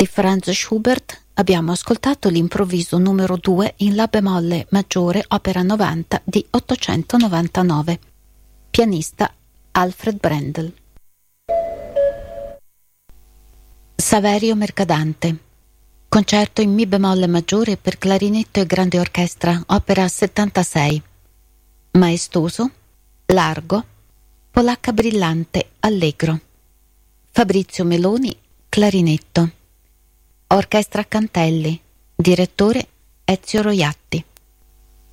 Di Franz Schubert abbiamo ascoltato l'improvviso numero 2 in La bemolle maggiore, opera 90 di 899. Pianista Alfred Brendel. Saverio Mercadante. Concerto in Mi bemolle maggiore per clarinetto e grande orchestra, opera 76. Maestoso, largo, polacca brillante, allegro. Fabrizio Meloni, clarinetto. Orchestra Cantelli, direttore Ezio Roiatti.